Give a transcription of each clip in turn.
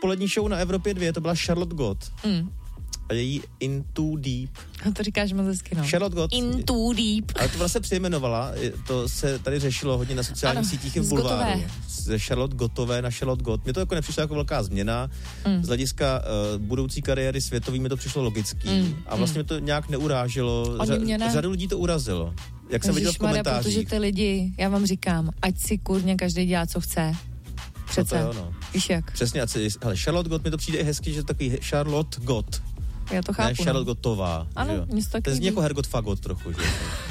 odpolední show na Evropě 2, to byla Charlotte Gott. A její Into Deep. A to říkáš moc hezky, no. Charlotte Gott. Into Deep. Ale to vlastně přejmenovala, to se tady řešilo hodně na sociálních sítích i v bulváru. Ze Charlotte Gottové na Charlotte Gott. Mně to jako nepřišlo jako velká změna. Z hlediska budoucí kariéry světový mi to přišlo logický. A vlastně mi to nějak neuráželo. Řadu lidí to urazilo. Jak jsem viděl v komentářích. Protože ty lidi, já vám říkám, ať si kurně každý dělá, co chce. Přece. No to jo, no. Víš jak? Přesně, ale Charlotte Gott mi to přijde i hezky, že to takový Charlotte Gott. Já to chápu. Ne Charlotte Gottová. Ano, to zní jako Hergot Fagot trochu, že?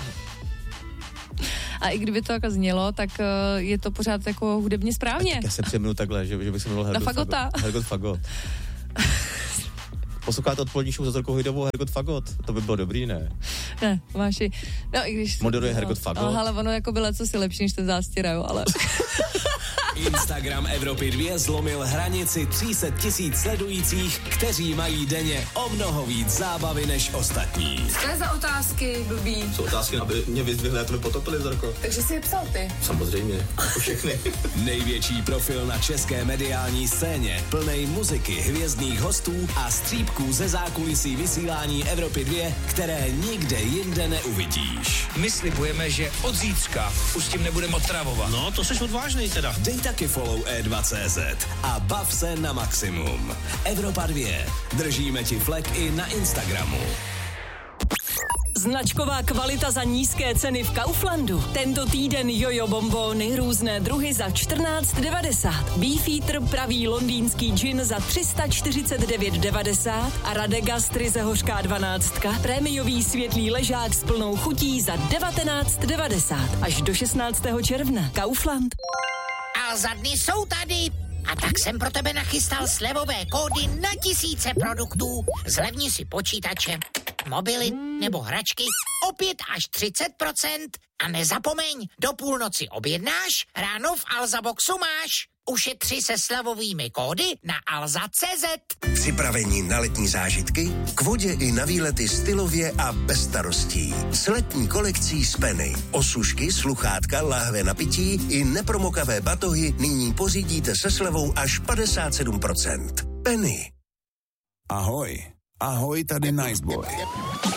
A i kdyby to jako znělo, tak je to pořád jako hudebně správně. Tak já se přemenu takhle, že bych se jmenul Hergot Fagot. Posloucháte odpolední show za Zorkou Hydovou Hergot Fagot? To by bylo dobrý, ne? Ne, máši. No i když... Moderuje Hergot Fagot. Ale ono jako bylo co si lepší, než ten zástěra, jo, ale... Instagram Evropy 2 zlomil hranici 300 000 sledujících, kteří mají denně o mnoho víc zábavy než ostatní. Co je za otázky, blbý? Jsou otázky, aby mě vyzdvihli a to mi potopili, Zorko. Takže si je psal ty? Samozřejmě, jako všechny. Největší profil na české mediální scéně, plnej muziky, hvězdných hostů a střípků ze zákulisí vysílání Evropy 2, které nikde jinde neuvidíš. My slibujeme, že od zítřka už s tím nebudeme otravovat. No, to seš odvážnej teda. Dej taky follow E2.cz a bav se na maximum. Evropa 2. Držíme ti flek i na Instagramu. Značková kvalita za nízké ceny v Kauflandu. Tento týden jojo bombóny, různé druhy za 14,90. Beefeater pravý londýnský gin za 349,90 a Radegast ryze hořká 12. Prémiový světlý ležák s plnou chutí za 19,90. Až do 16. června. Kaufland. A za dny jsou tady. A tak jsem pro tebe nachystal slevové kódy na tisíce produktů. Zlevni si počítače, mobily nebo hračky o 5 až 30%. A nezapomeň, do půlnoci objednáš, ráno v Alzaboxu máš. Ušetři se slevovými kódy na alza.cz. Připravení na letní zážitky? K vodě i na výlety stylově a bez starostí. S letní kolekcí z Penny. Osušky, sluchátka, láhve na pití i nepromokavé batohy nyní pořídíte se slevou až 57%. Penny. Ahoj. Ahoj, tady Niceboy.